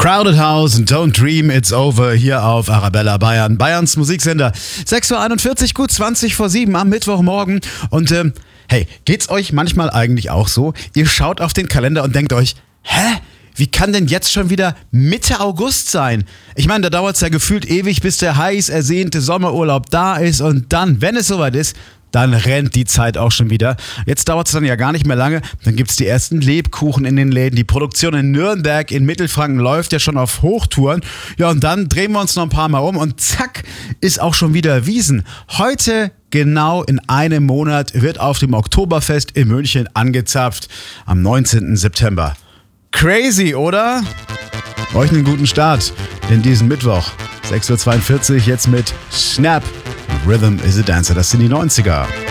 Crowded House and Don't Dream It's Over hier auf Arabella Bayern, Bayerns Musiksender. 6.41 Uhr, gut 20 vor 7 am Mittwochmorgen. Und hey, geht's euch manchmal eigentlich auch so? Ihr schaut auf den Kalender und denkt euch, hä? Wie kann denn jetzt schon wieder Mitte August sein? Ich meine, da dauert es ja gefühlt ewig, bis der heiß ersehnte Sommerurlaub da ist und dann, wenn es soweit ist, dann rennt die Zeit auch schon wieder. Jetzt dauert es dann ja gar nicht mehr lange. Dann gibt es die ersten Lebkuchen in den Läden. Die Produktion in Nürnberg, in Mittelfranken läuft ja schon auf Hochtouren. Ja, und dann drehen wir uns noch ein paar Mal um und zack, ist auch schon wieder Wiesn. Heute, genau in einem Monat, wird auf dem Oktoberfest in München angezapft. Am 19. September. Crazy, oder? Euch einen guten Start in diesen Mittwoch. 6.42 Uhr jetzt mit Snap. Rhythm is a Dancer. Das sind die 90er.